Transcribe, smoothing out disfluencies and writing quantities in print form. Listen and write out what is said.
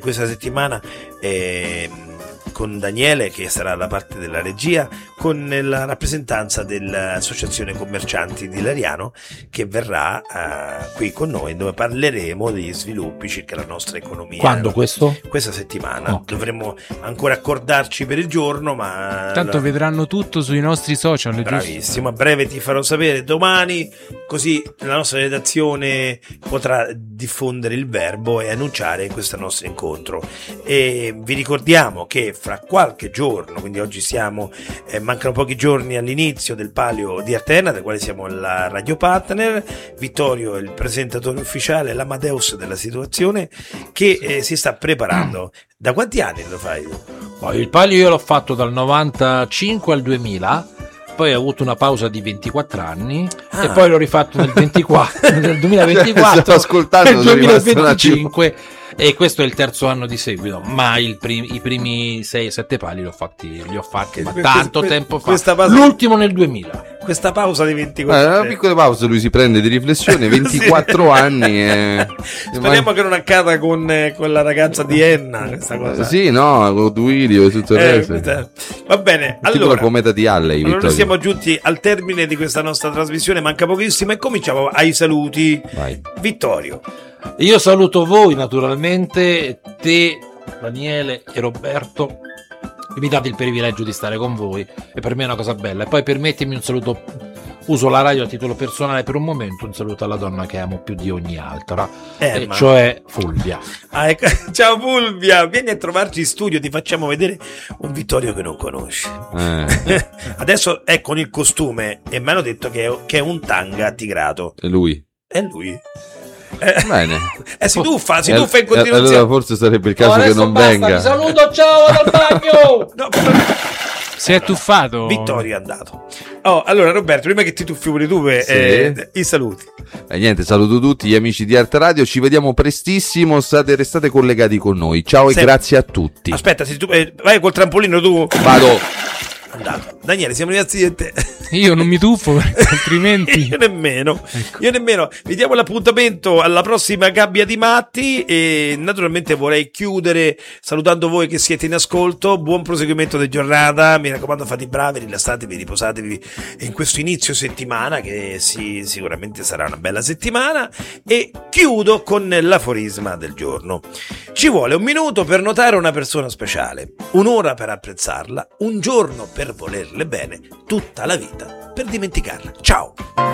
questa settimana con Daniele, che sarà la parte della regia, con la rappresentanza dell'Associazione Commercianti di Lariano, che verrà qui con noi, dove parleremo degli sviluppi circa la nostra economia. Quando questo? Questa settimana. Okay. Dovremmo ancora accordarci per il giorno, ma tanto vedranno tutto sui nostri social. Bravissimo, giusto? a breve ti farò sapere domani, così la nostra redazione potrà diffondere il verbo e annunciare questo nostro incontro. E vi ricordiamo che fra qualche giorno, quindi oggi siamo mancano pochi giorni all'inizio del Palio di Artena, del quale siamo la radio partner. Vittorio è il presentatore ufficiale, l'Amadeus della situazione, che si sta preparando. Da quanti anni lo fai? Il Palio io l'ho fatto dal 95 al 2000, poi ho avuto una pausa di 24 anni e poi l'ho rifatto nel 2024 sto ascoltando, nel 2025 e questo è il terzo anno di seguito, ma i primi 6-7 pali li ho fatti ma tanto tempo fa, l'ultimo nel 2000. Questa pausa di 24 anni, una piccola pausa lui si prende di riflessione, 24 anni speriamo che non accada con la ragazza di Enna questa cosa. Sì, no, con Duilio e tutto il resto. Va bene, tipo allora la cometa di Halley. Noi siamo giunti al termine di questa nostra trasmissione, manca pochissimo e cominciamo ai saluti. Vai. Vittorio, io saluto voi naturalmente, te, Daniele e Roberto, che mi date il privilegio di stare con voi e per me è una cosa bella. E poi permettimi un saluto, uso la radio a titolo personale per un momento, un saluto alla donna che amo più di ogni altra, cioè Fulvia. Ecco. Ciao Fulvia, vieni a trovarci in studio, ti facciamo vedere un Vittorio che non conosci. Adesso è con il costume e mi hanno detto che è un tanga tigrato. È lui. Bene. Si tuffa in continuazione. Allora forse sarebbe il caso che non venga. Vi saluto, ciao dal bagno. Si è tuffato. Vittorio è andato. Allora Roberto, prima che ti tuffi pure tu, i saluti. Niente, saluto tutti gli amici di Arte Radio, ci vediamo prestissimo, restate collegati con noi. Ciao e grazie a tutti. Aspetta, se tu vai col trampolino tu. Vado. Andato. Daniele, siamo rimasti a te. Io non mi tuffo perché altrimenti io nemmeno. Ecco. Io nemmeno. Vi diamo l'appuntamento alla prossima Gabbia di Matti e naturalmente vorrei chiudere salutando voi che siete in ascolto. Buon proseguimento di giornata, mi raccomando, fate i bravi, rilassatevi, riposatevi in questo inizio settimana che sicuramente sarà una bella settimana. E chiudo con l'aforisma del giorno. Ci vuole 1 minuto per notare una persona speciale, 1 ora per apprezzarla, 1 giorno per volerle bene, tutta la vita per dimenticarla. Ciao!